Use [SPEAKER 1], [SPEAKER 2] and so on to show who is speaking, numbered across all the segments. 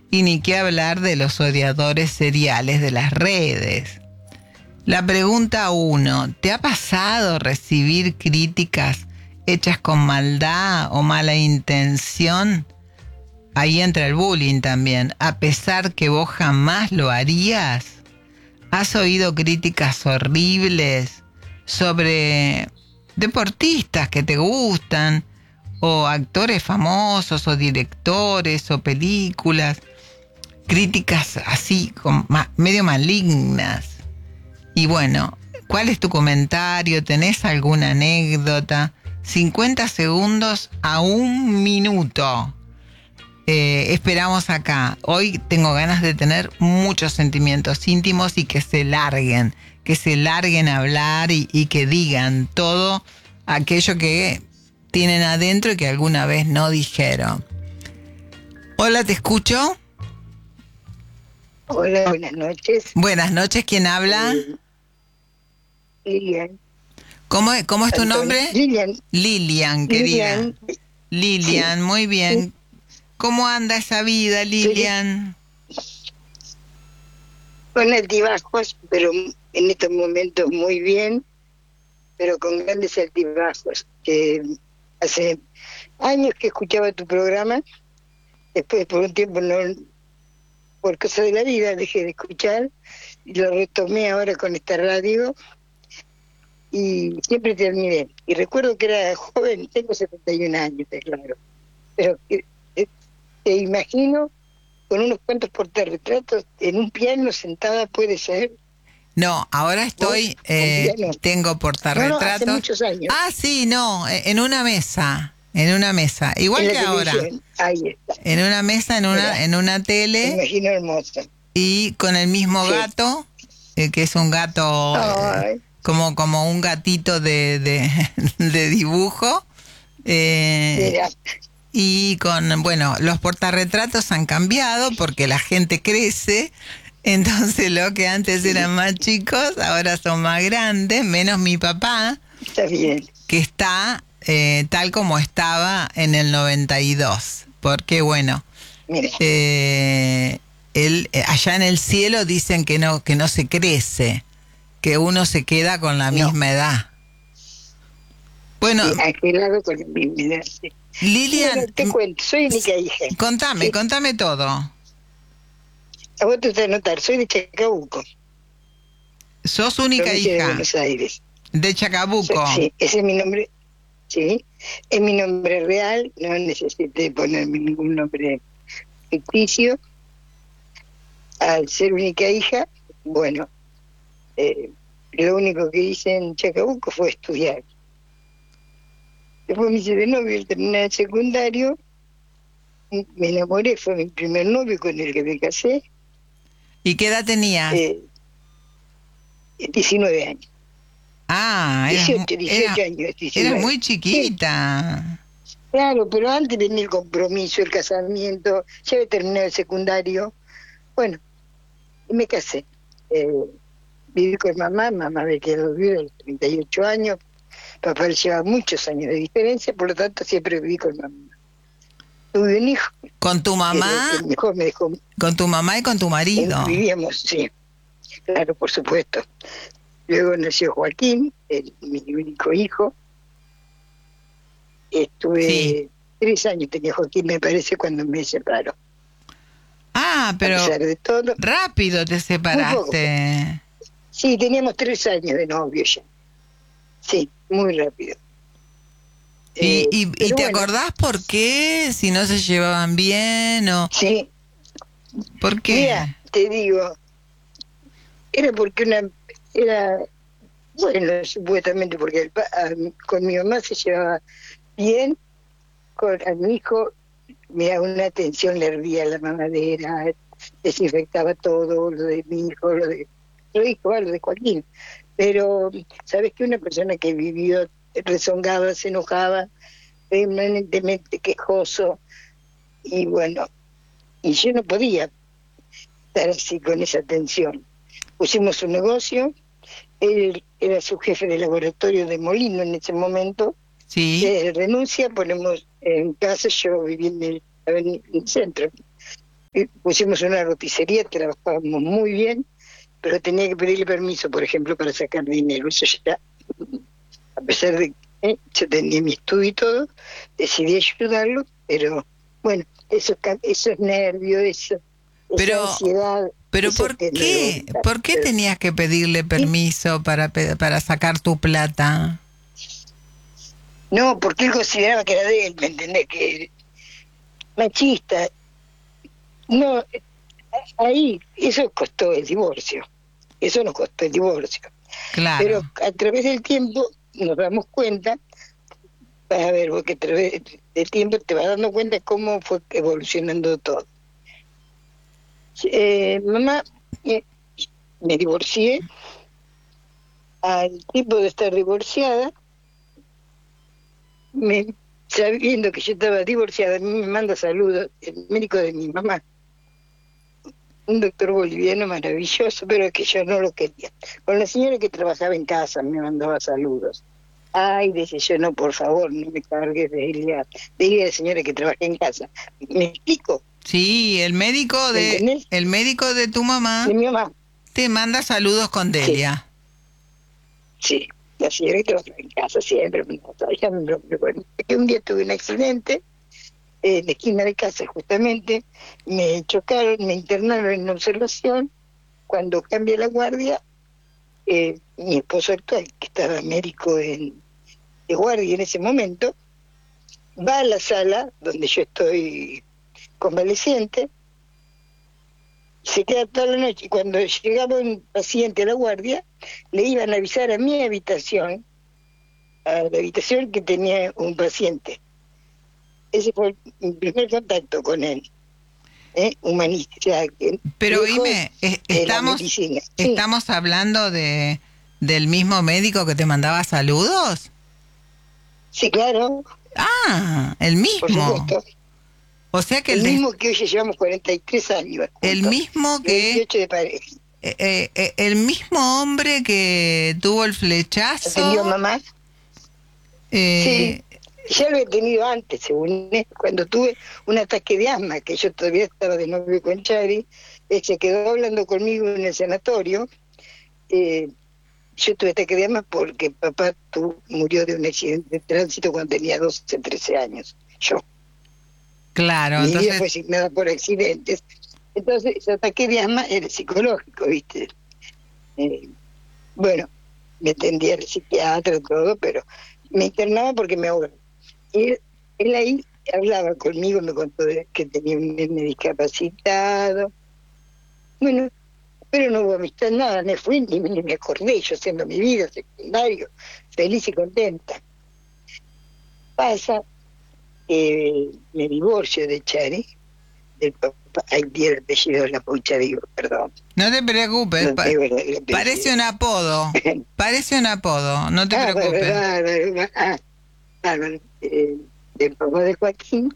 [SPEAKER 1] Y ni qué hablar de los odiadores seriales de las redes. La pregunta 1, ¿te ha pasado recibir críticas hechas con maldad o mala intención? Ahí entra el bullying también, a pesar que vos jamás lo harías. ¿Has oído críticas horribles sobre deportistas que te gustan, o actores famosos, o directores, o películas? Críticas así, medio malignas. Y bueno, ¿cuál es tu comentario? ¿Tenés alguna anécdota? 50 segundos a 1 minuto. Esperamos acá. Hoy tengo ganas de tener muchos sentimientos íntimos y que se larguen a hablar y que digan todo aquello que tienen adentro y que alguna vez no dijeron. Hola, ¿te escucho?
[SPEAKER 2] Hola, buenas noches.
[SPEAKER 1] Buenas noches, ¿quién habla?
[SPEAKER 2] Lilian.
[SPEAKER 1] ¿Cómo es tu nombre?
[SPEAKER 2] Lilian,
[SPEAKER 1] querida. Lilian, sí. Muy bien. Sí. ¿Cómo anda esa vida, Lilian?
[SPEAKER 2] Con altibajos, pero en estos momentos muy bien, pero con grandes altibajos. Hace años que escuchaba tu programa, después por un tiempo por cosas de la vida dejé de escuchar, y lo retomé ahora con esta radio, y siempre te admiré. Y recuerdo que era joven, tengo 71 años, claro, pero te imagino con unos cuantos portarretratos en un piano sentada, ¿puede ser?
[SPEAKER 1] No, ahora estoy, tengo portarretratos.
[SPEAKER 2] No, hace muchos años.
[SPEAKER 1] Ah, sí, no, en una mesa, igual que ahora.
[SPEAKER 2] Ahí está.
[SPEAKER 1] En una mesa, en una tele.
[SPEAKER 2] Me imagino hermosa.
[SPEAKER 1] Y con el mismo gato, que es un gato como un gatito de dibujo. Y los portarretratos han cambiado porque la gente crece. Entonces lo que antes eran más chicos, ahora son más grandes, menos mi papá.
[SPEAKER 2] Está bien.
[SPEAKER 1] Que está tal como estaba en el 92. Porque él, allá en el cielo dicen que no se crece, que uno se queda con la misma edad. Bueno,
[SPEAKER 2] ha quedado con la misma edad. Sí.
[SPEAKER 1] Lilian,
[SPEAKER 2] te cuento, soy única hija.
[SPEAKER 1] Contame todo.
[SPEAKER 2] A vos te vas a notar, soy de Chacabuco.
[SPEAKER 1] ¿Sos única hija?
[SPEAKER 2] De Buenos Aires.
[SPEAKER 1] De Chacabuco.
[SPEAKER 2] Sí, ese es mi nombre. Sí, es mi nombre real, no necesité ponerme ningún nombre ficticio. Al ser única hija, lo único que hice en Chacabuco fue estudiar. Después me hice de novio, terminé el secundario, me enamoré, fue mi primer novio con el que me casé.
[SPEAKER 1] ¿Y qué edad tenías?
[SPEAKER 2] 19 años.
[SPEAKER 1] Ah,
[SPEAKER 2] 18 años. 19.
[SPEAKER 1] Eras muy chiquita.
[SPEAKER 2] Sí. Claro, pero antes venía el compromiso, el casamiento, ya había terminado el secundario. Bueno, y me casé. Viví con mamá me quedó viuda a los 38 años. Papá le llevaba muchos años de diferencia, por lo tanto siempre viví con mamá. Tuve un hijo.
[SPEAKER 1] ¿Con tu mamá?
[SPEAKER 2] Que mejor me dejó.
[SPEAKER 1] ¿Con tu mamá y con tu marido?
[SPEAKER 2] Vivíamos, sí. Claro, por supuesto. Luego nació Joaquín, mi único hijo. Estuve 3 años, tenía Joaquín, me parece, cuando me separó.
[SPEAKER 1] Ah, pero
[SPEAKER 2] a pesar de todo,
[SPEAKER 1] rápido te separaste.
[SPEAKER 2] Sí, teníamos 3 años de novio ya. Sí, muy rápido.
[SPEAKER 1] ¿Y te acordás por qué? Si no se llevaban bien o...
[SPEAKER 2] Sí.
[SPEAKER 1] ¿Por qué?
[SPEAKER 2] Mira, te digo, era porque supuestamente porque con mi mamá se llevaba bien, a mi hijo me daba una atención, le hervía la mamadera, desinfectaba todo, lo de mi hijo, lo de Joaquín. Pero, ¿sabes que una persona que vivió rezongaba, se enojaba, permanentemente quejoso, y yo no podía estar así con esa tensión. Pusimos un negocio, él era su jefe de laboratorio de Molino en ese momento.
[SPEAKER 1] Sí.
[SPEAKER 2] Renuncia, ponemos en casa, yo viví en el centro. pusimos una roticería, trabajábamos muy bien, pero tenía que pedirle permiso, por ejemplo, para sacar dinero. Eso ya, a pesar de que yo tenía mi estudio y todo, decidí ayudarlo, pero bueno, esos nervios, esa
[SPEAKER 1] Pero,
[SPEAKER 2] ansiedad,
[SPEAKER 1] pero
[SPEAKER 2] eso
[SPEAKER 1] ¿por
[SPEAKER 2] que no lo
[SPEAKER 1] qué?
[SPEAKER 2] evitar.
[SPEAKER 1] ¿Por qué
[SPEAKER 2] Pero,
[SPEAKER 1] tenías que pedirle
[SPEAKER 2] y
[SPEAKER 1] permiso para sacar tu plata?
[SPEAKER 2] no, porque él consideraba que era de él, ¿me entendés? Que machista. No, ahí, eso costó el divorcio. Eso nos costó el divorcio. Pero
[SPEAKER 1] Claro.
[SPEAKER 2] a través del tiempo nos damos cuenta, vas a ver, porque a través del tiempo te vas dando cuenta de cómo fue evolucionando todo. Mamá, eh, me divorcié. Al tiempo de estar divorciada, me, sabiendo que yo estaba divorciada, a mí me manda saludos el médico de mi mamá, un doctor boliviano maravilloso, pero que yo no lo quería. Con la señora que trabajaba en casa me mandaba saludos. Ay, dice yo, no, por favor, no me cargues de ir a la señora que trabaja en casa. ¿Me explico?
[SPEAKER 1] Sí,
[SPEAKER 2] ¿Me entendés?
[SPEAKER 1] el médico de tu
[SPEAKER 2] De
[SPEAKER 1] mamá
[SPEAKER 2] mi mamá.
[SPEAKER 1] te manda saludos con
[SPEAKER 2] Sí,
[SPEAKER 1] Delia.
[SPEAKER 2] sí. La señora que trabaja en casa siempre me mandaba. Bueno, que un día tuve un accidente en la esquina de casa, justamente. Me chocaron, me internaron en observación. Cuando cambié la guardia, mi esposo actual, que estaba médico de guardia en ese momento, va a la sala donde yo estoy convaleciente, se queda toda la noche, y cuando llegaba un paciente a la guardia, le iban a avisar a mi habitación, a la habitación que tenía un paciente. Ese fue mi primer contacto con él, humanista, o sea,
[SPEAKER 1] Pero
[SPEAKER 2] lejos
[SPEAKER 1] dime,
[SPEAKER 2] de la medicina. Sí,
[SPEAKER 1] estamos hablando del mismo médico que te mandaba saludos.
[SPEAKER 2] sí, claro,
[SPEAKER 1] Ah, el
[SPEAKER 2] por
[SPEAKER 1] mismo.
[SPEAKER 2] supuesto.
[SPEAKER 1] O sea que
[SPEAKER 2] El mismo que hoy ya llevamos 43 años
[SPEAKER 1] el
[SPEAKER 2] juntos,
[SPEAKER 1] mismo
[SPEAKER 2] y
[SPEAKER 1] que
[SPEAKER 2] 28 de pareja.
[SPEAKER 1] el mismo hombre que tuvo el
[SPEAKER 2] ¿Atendió a
[SPEAKER 1] flechazo.
[SPEAKER 2] mamá? Sí,
[SPEAKER 1] eh,
[SPEAKER 2] ya lo he tenido antes, según él, cuando tuve un ataque de asma, que yo todavía estaba de novio con Chari. Él se quedó hablando conmigo en el sanatorio. eh, yo tuve ataque de asma porque papá murió de un accidente de tránsito cuando tenía 12, 13 años. Yo,
[SPEAKER 1] claro,
[SPEAKER 2] mi vida fue
[SPEAKER 1] entonces,
[SPEAKER 2] asignada por accidentes. Entonces, ese ataque de asma era psicológico, ¿viste? Eh, bueno, me atendía el psiquiatra, todo, pero me internaba porque me ahogaba. Y él ahí hablaba conmigo, me contó que tenía un nene discapacitado. Bueno, pero no hubo amistad, nada, me fui ni me acordé, yo haciendo mi vida, secundario, feliz y contenta. Pasa, me divorcio de Chari, del papá, ahí tiene el apellido de la pucha, digo, perdón,
[SPEAKER 1] no te preocupes,
[SPEAKER 2] no tengo el
[SPEAKER 1] parece
[SPEAKER 2] apellido.
[SPEAKER 1] un apodo, parece un apodo, no te
[SPEAKER 2] Ah,
[SPEAKER 1] preocupes.
[SPEAKER 2] bárbaro, del papá de Joaquín,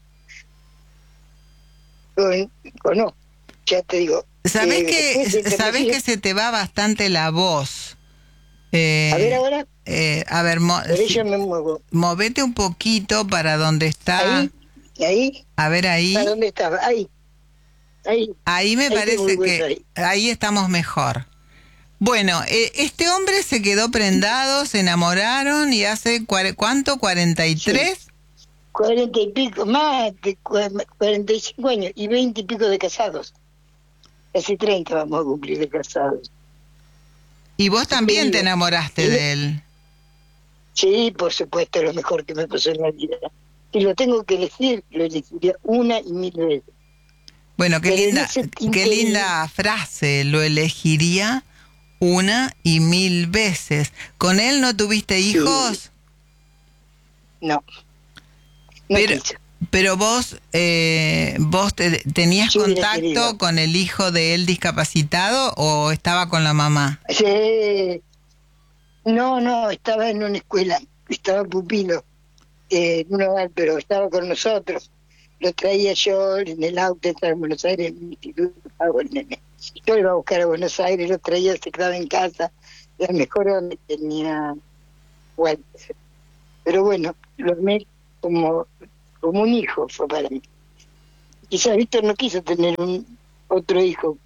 [SPEAKER 2] con, conozco, ya te digo, después de
[SPEAKER 1] Sabés
[SPEAKER 2] internación,
[SPEAKER 1] que se te va bastante la voz?
[SPEAKER 2] a ver
[SPEAKER 1] Eh,
[SPEAKER 2] ahora,
[SPEAKER 1] a ver,
[SPEAKER 2] por ello me muevo.
[SPEAKER 1] movete un poquito para donde está.
[SPEAKER 2] Ahí, ahí,
[SPEAKER 1] A ver
[SPEAKER 2] ¿para
[SPEAKER 1] ahí.
[SPEAKER 2] dónde estaba? Ahí,
[SPEAKER 1] Ahí me
[SPEAKER 2] ahí tengo muy
[SPEAKER 1] parece
[SPEAKER 2] buen
[SPEAKER 1] que
[SPEAKER 2] ahí.
[SPEAKER 1] ahí estamos mejor. Bueno, este hombre se quedó prendado, se enamoraron y hace ¿cuánto?
[SPEAKER 2] Sí,
[SPEAKER 1] ¿43?
[SPEAKER 2] 40 y pico, más de 45 años y 20 y pico de casados. Casi 30 vamos a cumplir de casados.
[SPEAKER 1] Y vos
[SPEAKER 2] Y te
[SPEAKER 1] también te
[SPEAKER 2] digo,
[SPEAKER 1] enamoraste
[SPEAKER 2] él,
[SPEAKER 1] de él.
[SPEAKER 2] sí, por supuesto, lo mejor que me pasó en la vida. Si lo tengo que elegir, lo elegiría una y mil veces.
[SPEAKER 1] Bueno,
[SPEAKER 2] Pero en ese
[SPEAKER 1] qué
[SPEAKER 2] interín,
[SPEAKER 1] linda frase. Lo elegiría una y mil veces. ¿Con él no tuviste
[SPEAKER 2] sí,
[SPEAKER 1] hijos?
[SPEAKER 2] no, no
[SPEAKER 1] Pero,
[SPEAKER 2] quiso.
[SPEAKER 1] pero vos tenías
[SPEAKER 2] Yo hubiera querido.
[SPEAKER 1] contacto con el hijo de él discapacitado o estaba con la mamá.
[SPEAKER 2] Sí, no, no, estaba en una escuela, estaba pupilo, en un hogar, pero estaba con nosotros. Lo traía yo en el auto, estaba en Buenos Aires, en mi instituto, pago el nene. Yo lo iba a buscar a Buenos Aires, lo traía, se quedaba en casa, la mejor donde tenía Walter. Pero bueno, lo amé como un hijo, fue para mí. Quizás Víctor no quiso tener otro hijo,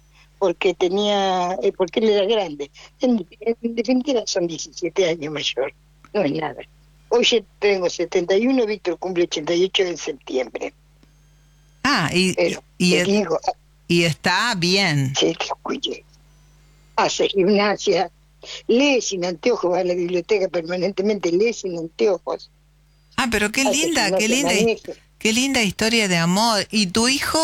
[SPEAKER 2] porque él era grande. En definitiva son 17 años mayor, no es nada. Hoy yo tengo 71, Víctor cumple 88 en septiembre.
[SPEAKER 1] Ah,
[SPEAKER 2] Pero te digo,
[SPEAKER 1] y está bien.
[SPEAKER 2] sí, que escuche, hace gimnasia, lee sin anteojos, va a la biblioteca permanentemente, lee sin anteojos.
[SPEAKER 1] Ah, pero qué
[SPEAKER 2] Hace
[SPEAKER 1] linda,
[SPEAKER 2] gimnasia,
[SPEAKER 1] qué linda historia de amor. ¿Y tu hijo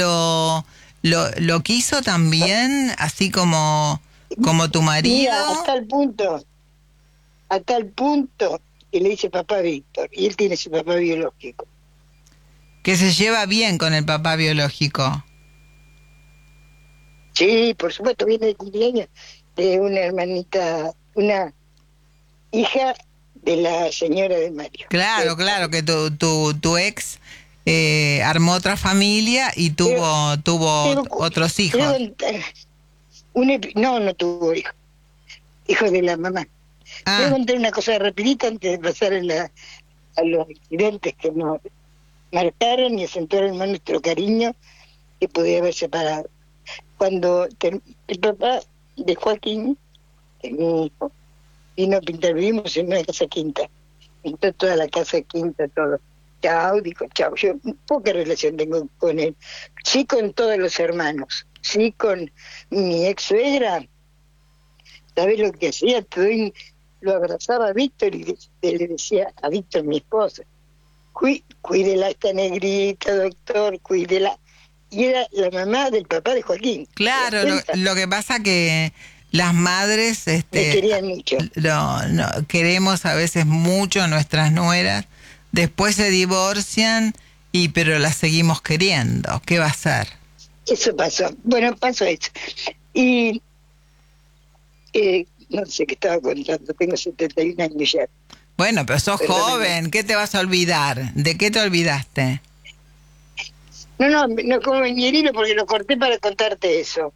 [SPEAKER 1] lo quiso también, así como tu marido?
[SPEAKER 2] mira, a tal punto que le dice papá Víctor, y él tiene su papá biológico.
[SPEAKER 1] Que se lleva bien con el papá biológico.
[SPEAKER 2] Sí, por supuesto, viene de cumpleaños de una hermanita, una hija de la señora de Mario.
[SPEAKER 1] Claro, claro, que tu ex armó otra familia y tuvo otros hijos.
[SPEAKER 2] No tuvo hijos, hijos de la mamá. Voy a
[SPEAKER 1] Ah,
[SPEAKER 2] contar una cosa rapidita antes de pasar a los accidentes que nos marcaron y acentuaron más nuestro cariño que podía haber separado. Cuando el papá de Joaquín, que es mi hijo, vino a pintar, vivimos en una casa quinta, pintó toda la casa quinta, todo. Chao, dijo, chao. Yo poca relación tengo con él. Sí con todos los hermanos, sí con mi ex suegra. ¿Sabés lo que hacía? Lo abrazaba a Víctor y le decía a Víctor, mi esposa, cuídela esta negrita, doctor, cuídela. Y era la mamá del papá de Joaquín.
[SPEAKER 1] claro, lo que pasa que las madres
[SPEAKER 2] Me querían mucho.
[SPEAKER 1] queremos a veces mucho a nuestras nueras, después se divorcian pero las seguimos queriendo. ¿Qué va a ser?
[SPEAKER 2] Eso pasó. Bueno, pasó eso. Y no sé qué estaba contando, tengo 71 años ya.
[SPEAKER 1] Bueno, pero sos
[SPEAKER 2] Perdóname.
[SPEAKER 1] joven, ¿qué te vas a olvidar? ¿De qué te olvidaste?
[SPEAKER 2] No como ñerilo porque lo corté para contarte eso.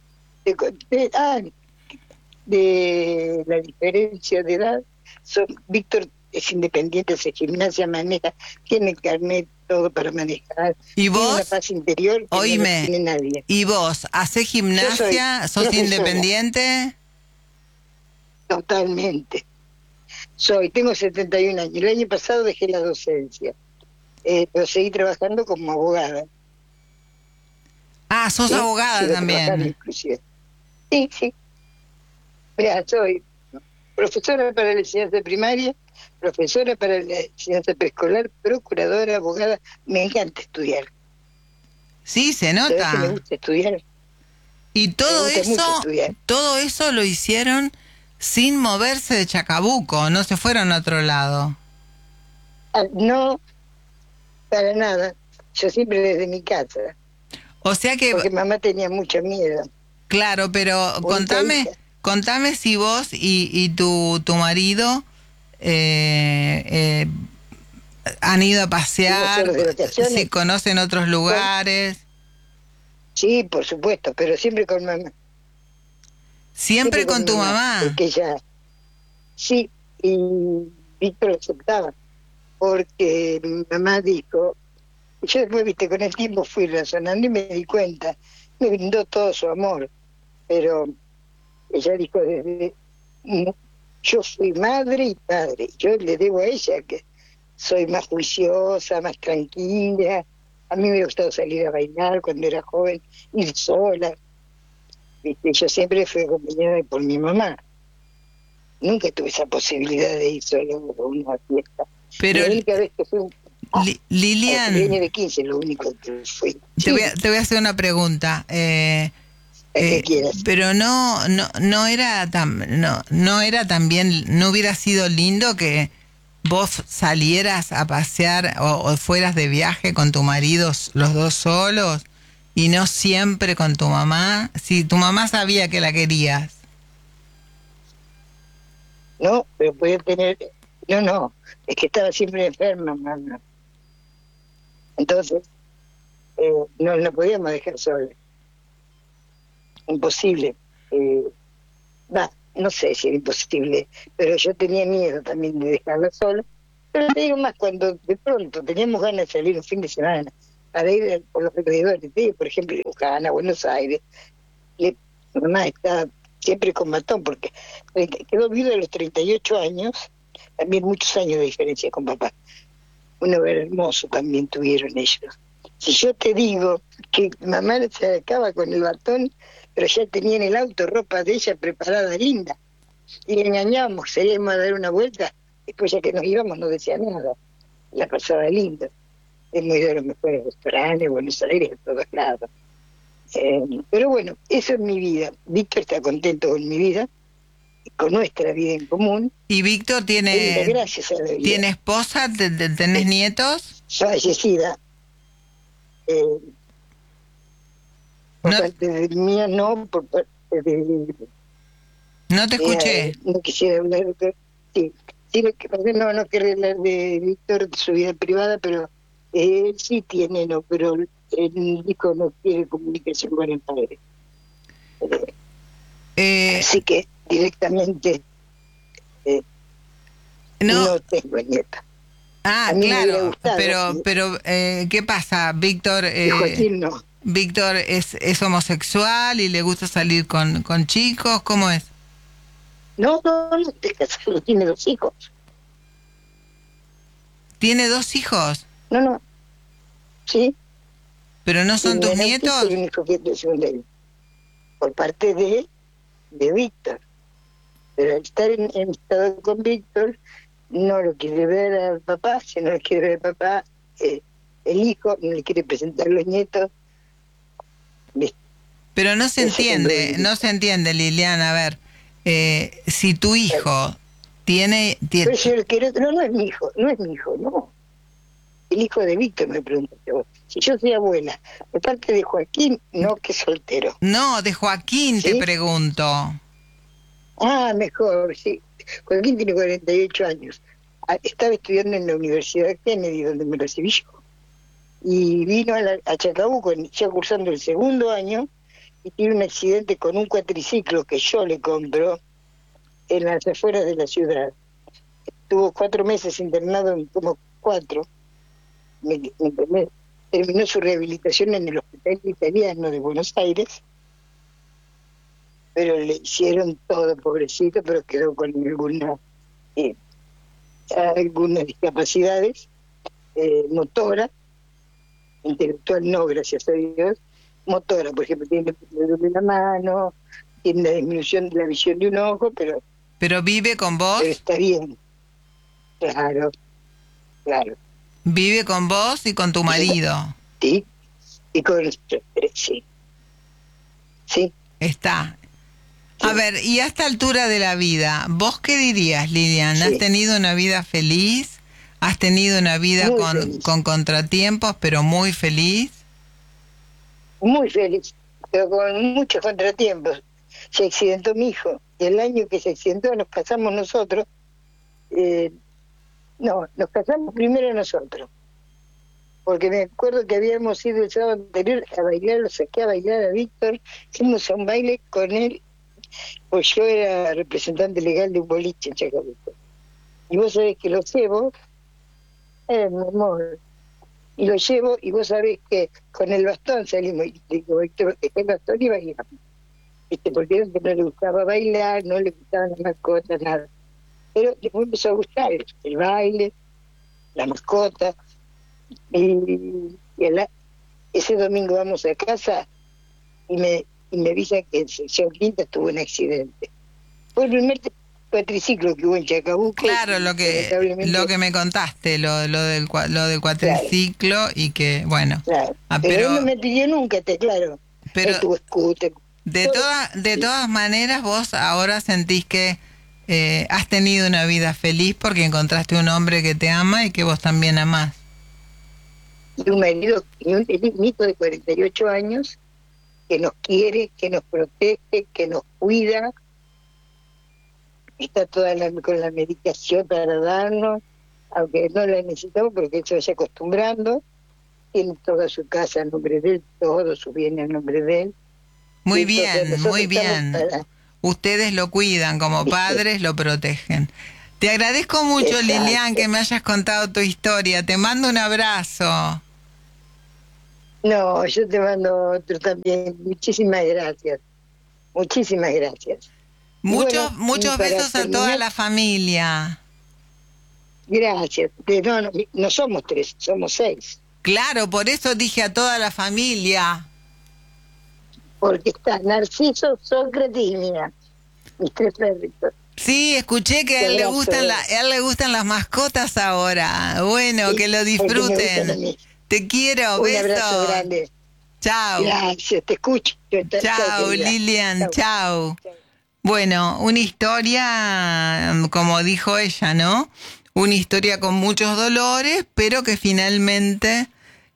[SPEAKER 2] De la diferencia de edad. Víctor es independiente, hace gimnasia, maneja, tiene carnet, todo para manejar.
[SPEAKER 1] ¿Y
[SPEAKER 2] Tiene
[SPEAKER 1] vos?
[SPEAKER 2] una paz interior que
[SPEAKER 1] Oíme,
[SPEAKER 2] no tiene nadie.
[SPEAKER 1] ¿y vos hacés gimnasia? ¿Sos
[SPEAKER 2] profesora.
[SPEAKER 1] independiente?
[SPEAKER 2] Totalmente. Tengo 71 años. El año pasado dejé la docencia, pero seguí trabajando como abogada.
[SPEAKER 1] Ah, sos
[SPEAKER 2] ¿Sí?
[SPEAKER 1] abogada
[SPEAKER 2] Sigo trabajando
[SPEAKER 1] también.
[SPEAKER 2] inclusive. Sí, sí. Mira, soy profesora para la enseñanza primaria, profesora para la enseñanza preescolar, procuradora, abogada. Me encanta estudiar.
[SPEAKER 1] Sí, se
[SPEAKER 2] ¿Sabes que me
[SPEAKER 1] nota.
[SPEAKER 2] gusta estudiar?
[SPEAKER 1] Y
[SPEAKER 2] Me gusta mucho estudiar.
[SPEAKER 1] todo eso lo hicieron sin moverse de Chacabuco, no se fueron a otro lado.
[SPEAKER 2] No, para nada. Yo siempre desde mi casa,
[SPEAKER 1] O sea que,
[SPEAKER 2] porque mamá tenía mucho miedo.
[SPEAKER 1] claro, pero
[SPEAKER 2] Única hija.
[SPEAKER 1] contame si vos y tu marido han ido a pasear,
[SPEAKER 2] ¿Fuimos solos de vacaciones?
[SPEAKER 1] si conocen otros lugares.
[SPEAKER 2] Sí, por supuesto, pero siempre con mamá.
[SPEAKER 1] Siempre con tu mamá.
[SPEAKER 2] Porque ella, sí, y Víctor lo aceptaba, porque mi mamá dijo, yo después, viste, con el tiempo fui razonando y me di cuenta, me brindó todo su amor, pero ella dijo, yo fui madre y padre, yo le debo a ella que soy más juiciosa, más tranquila, a mí me gustaba salir a bailar cuando era joven, ir sola, viste, yo siempre fui acompañada por mi mamá. Nunca tuve esa posibilidad de ir solo a una fiesta.
[SPEAKER 1] Pero
[SPEAKER 2] La única vez que fui
[SPEAKER 1] Lilian,
[SPEAKER 2] cumpleaños de 15, lo único que fui.
[SPEAKER 1] te voy a hacer una pregunta.
[SPEAKER 2] Que quieras.
[SPEAKER 1] Pero no era también, no hubiera sido lindo que vos salieras a pasear o fueras de viaje con tu marido, los dos solos, y no siempre con tu mamá. Si tu mamá sabía que la querías.
[SPEAKER 2] No, pero podía tener... No, es que estaba siempre enferma, mamá. Entonces, no podíamos dejar sola. Imposible. No sé si era imposible, pero yo tenía miedo también de dejarla sola. Pero te digo más, cuando de pronto teníamos ganas de salir un fin de semana, para ir por los alrededores de, por ejemplo, Luján, a Buenos Aires. Mi mamá está siempre con bastón, porque quedó viuda a los 38 años, también muchos años de diferencia con papá. Un hogar hermoso también tuvieron ellos. Si yo te digo que mamá se acaba con el bastón, pero ya tenía en el auto ropa de ella preparada, linda, y le engañamos, salíamos a dar una vuelta, después ya que nos íbamos no decía nada, la pasaba linda. Es muy de los mejores restaurantes, Buenos Aires, de todos lados. Pero bueno, eso es mi vida. Víctor está contento con mi vida, con nuestra vida en común.
[SPEAKER 1] ¿Y Víctor
[SPEAKER 2] gracias a la vida.
[SPEAKER 1] tiene esposa? ¿Tenés nietos?
[SPEAKER 2] Fallecida. Por
[SPEAKER 1] No,
[SPEAKER 2] parte de mía no, por parte de...
[SPEAKER 1] no te escuché.
[SPEAKER 2] no quisiera hablar de... Sí, no quiero hablar de Víctor, de su vida privada, pero él sí tiene, no, pero el hijo no quiere comunicación con el padre. Así que directamente no tengo nieta.
[SPEAKER 1] Ah, claro, pero ¿qué pasa? Víctor
[SPEAKER 2] Joaquín no.
[SPEAKER 1] Víctor es homosexual y le gusta salir con chicos, ¿cómo es?
[SPEAKER 2] No, está casado, tiene 2 hijos.
[SPEAKER 1] ¿Tiene 2 hijos?
[SPEAKER 2] No, sí.
[SPEAKER 1] ¿Pero no son tus nietos?
[SPEAKER 2] El único que es de él, por parte de Víctor. Pero al estar en estado con Víctor, no lo quiere ver al papá, si no lo quiere ver al papá, el hijo no le quiere presentar los nietos.
[SPEAKER 1] Pero no se entiende, Liliana, a ver, si tu hijo tiene...
[SPEAKER 2] Pero yo quiero, no es mi hijo, no. El hijo de Víctor, me preguntaste vos. Si yo soy abuela, de parte de Joaquín, no, que soltero.
[SPEAKER 1] No, de Joaquín, ¿sí? Te pregunto.
[SPEAKER 2] Ah, mejor, sí. Joaquín tiene 48 años. Estaba estudiando en la Universidad Kennedy, donde me recibí yo. Y vino a Chacabuco, ya cursando el 2º año, y tiene un accidente con un cuatriciclo que yo le compro en las afueras de la ciudad. Estuvo 4 meses internado, como 4. Terminó su rehabilitación en el Hospital Italiano de Buenos Aires, pero le hicieron todo, pobrecito, pero quedó con algunas discapacidades, motora, intelectual no, gracias a Dios, motora, por ejemplo, tiene la mano, tiene la disminución de la visión de un ojo, pero
[SPEAKER 1] vive con vos.
[SPEAKER 2] Pero está bien, claro.
[SPEAKER 1] Vive con vos y con tu marido.
[SPEAKER 2] Sí, y con sí.
[SPEAKER 1] Está. A ver, y a esta altura de la vida, ¿vos qué dirías, Lilian?
[SPEAKER 2] Sí.
[SPEAKER 1] ¿Has tenido una vida feliz? ¿Has tenido una vida con contratiempos, pero muy feliz?
[SPEAKER 2] Muy feliz, pero con muchos contratiempos. Se accidentó mi hijo. Y el año que se accidentó nos casamos nosotros. Nos casamos primero nosotros. Porque me acuerdo que habíamos ido el sábado anterior a bailar, lo saqué a bailar a Víctor. Fuimos a un baile con él, pues yo era representante legal de un boliche en Chacabuco. Y vos sabés que lo llevo, mi amor, y lo llevo, y vos sabés que con el bastón salimos, y digo, Víctor, dejé el bastón y bailamos. Porque no le gustaba bailar, no le gustaban las mascotas, nada. Pero después empezó a gustar el baile, la mascota, y ese domingo vamos a casa y me avisan que en sección quinta tuvo un accidente. Fue el primer cuatriciclo que hubo en Chacabuco.
[SPEAKER 1] Claro, lo que me contaste, lo del cuatriciclo, claro. Y que, bueno.
[SPEAKER 2] Claro. Pero él no me pidió nunca, claro.
[SPEAKER 1] Pero
[SPEAKER 2] él tuvo scooter.
[SPEAKER 1] De todas maneras, vos ahora sentís que has tenido una vida feliz porque encontraste un hombre que te ama y que vos también amás.
[SPEAKER 2] Y un marido, y un hijo de 48 años que nos quiere, que nos protege, que nos cuida. Está con la medicación para darnos, aunque no la necesitamos porque él se vaya acostumbrando. Tiene toda su casa a nombre de él, todo su bien a nombre de él.
[SPEAKER 1] Muy bien, muy bien. Ustedes lo cuidan como padres, lo protegen. Te agradezco mucho, Lilian, que me hayas contado tu historia. Te mando un abrazo.
[SPEAKER 2] No, yo te mando otro también. Muchísimas gracias. Muchísimas gracias.
[SPEAKER 1] Muchos besos a toda la familia.
[SPEAKER 2] Gracias. No somos 3, somos 6.
[SPEAKER 1] Claro, por eso dije a toda la familia.
[SPEAKER 2] Porque está Narciso, Sócrates y Mía, mis 3 perritos.
[SPEAKER 1] Sí, escuché que a él le gustan las mascotas ahora. Bueno, sí, que lo disfruten. Te quiero,
[SPEAKER 2] un
[SPEAKER 1] besos.
[SPEAKER 2] Abrazo grande.
[SPEAKER 1] Chao.
[SPEAKER 2] Gracias, te escucho.
[SPEAKER 1] Chao, Lilian, chao. Bueno, una historia, como dijo ella, ¿no? Una historia con muchos dolores, pero que finalmente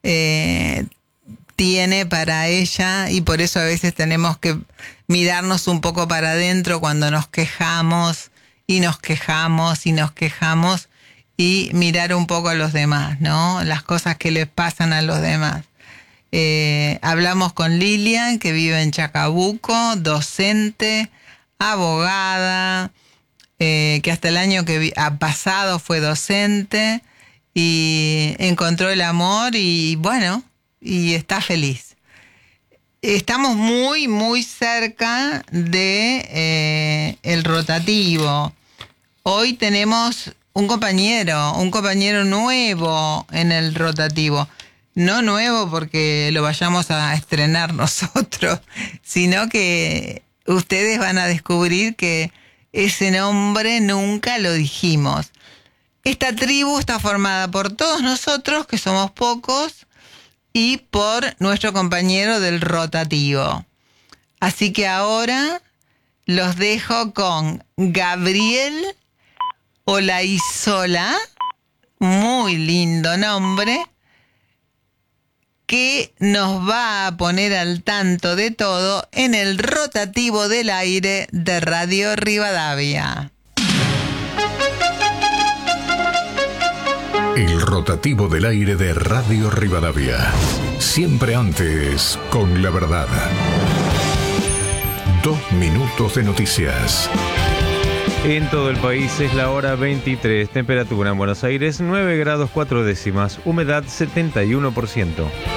[SPEAKER 1] tiene para ella, y por eso a veces tenemos que mirarnos un poco para adentro cuando nos quejamos y nos quejamos y nos quejamos, y mirar un poco a los demás, ¿no? Las cosas que les pasan a los demás. Hablamos con Lilian, que vive en Chacabuco, docente, abogada, que hasta el año que pasado fue docente y encontró el amor y bueno, y está feliz. Estamos muy, muy cerca de el rotativo. Hoy tenemos un compañero nuevo en el rotativo. No nuevo porque lo vayamos a estrenar nosotros, sino que ustedes van a descubrir que ese nombre nunca lo dijimos. Esta tribu está formada por todos nosotros, que somos pocos, y por nuestro compañero del rotativo. Así que ahora los dejo con Gabriel Olaizola, muy lindo nombre, que nos va a poner al tanto de todo en el rotativo del aire de Radio Rivadavia.
[SPEAKER 3] El rotativo del aire de Radio Rivadavia. Siempre antes, con la verdad. 2 minutos de noticias.
[SPEAKER 4] En todo el país es la hora 23. Temperatura en Buenos Aires 9 grados 4 décimas. Humedad 71%.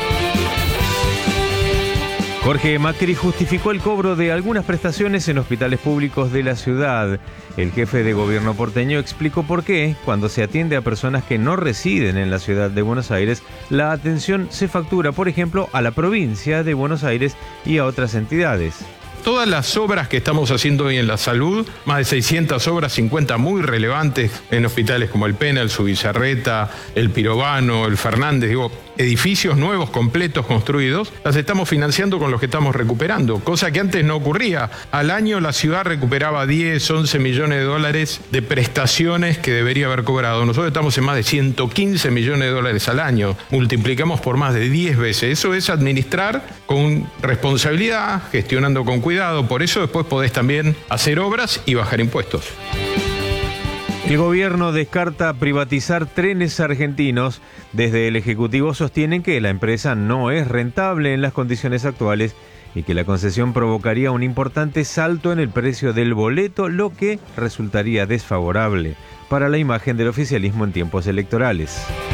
[SPEAKER 4] Jorge Macri justificó el cobro de algunas prestaciones en hospitales públicos de la ciudad. El jefe de gobierno porteño explicó por qué, cuando se atiende a personas que no residen en la ciudad de Buenos Aires, la atención se factura, por ejemplo, a la provincia de Buenos Aires y a otras entidades.
[SPEAKER 5] Todas las obras que estamos haciendo hoy en la salud, más de 600 obras, 50 muy relevantes en hospitales como el Pena, el Subizarreta, el Pirovano, el Fernández, edificios nuevos, completos, construidos, las estamos financiando con los que estamos recuperando, cosa que antes no ocurría. Al año la ciudad recuperaba 10, 11 millones de dólares de prestaciones que debería haber cobrado. Nosotros estamos en más de 115 millones de dólares al año. Multiplicamos por más de 10 veces. Eso es administrar con responsabilidad, gestionando con cuidado. Por eso después podés también hacer obras y bajar impuestos.
[SPEAKER 4] El gobierno descarta privatizar Trenes Argentinos. Desde el Ejecutivo sostienen que la empresa no es rentable en las condiciones actuales y que la concesión provocaría un importante salto en el precio del boleto, lo que resultaría desfavorable para la imagen del oficialismo en tiempos electorales.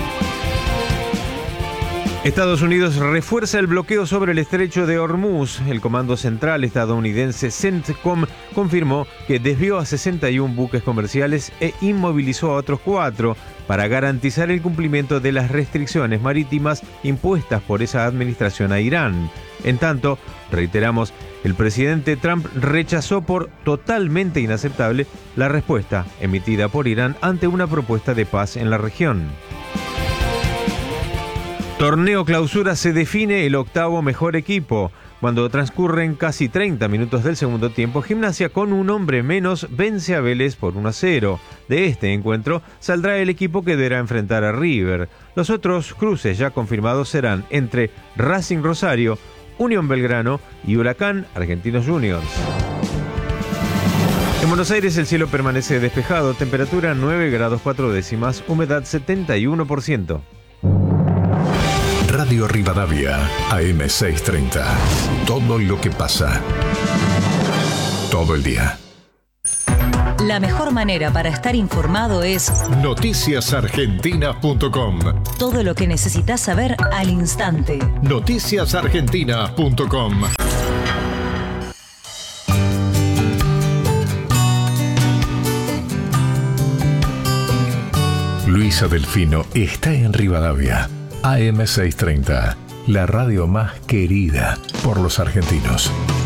[SPEAKER 4] Estados Unidos refuerza el bloqueo sobre el estrecho de Hormuz. El Comando Central estadounidense CENTCOM confirmó que desvió a 61 buques comerciales e inmovilizó a otros 4 para garantizar el cumplimiento de las restricciones marítimas impuestas por esa administración a Irán. En tanto, reiteramos, el presidente Trump rechazó por totalmente inaceptable la respuesta emitida por Irán ante una propuesta de paz en la región. Torneo Clausura se define el 8º mejor equipo. Cuando transcurren casi 30 minutos del segundo tiempo, Gimnasia con un hombre menos vence a Vélez por 1-0. De este encuentro saldrá el equipo que deberá enfrentar a River. Los otros cruces ya confirmados serán entre Racing Rosario, Unión Belgrano y Huracán Argentinos Juniors. En Buenos Aires el cielo permanece despejado, temperatura 9 grados 4 décimas, humedad 71%.
[SPEAKER 3] Radio Rivadavia, AM630. Todo lo que pasa. Todo el día.
[SPEAKER 6] La mejor manera para estar informado es
[SPEAKER 3] noticiasargentina.com.
[SPEAKER 6] todo lo que necesitas saber al instante.
[SPEAKER 3] noticiasargentina.com. Luisa Delfino está en Rivadavia. AM630, la radio más querida por los argentinos.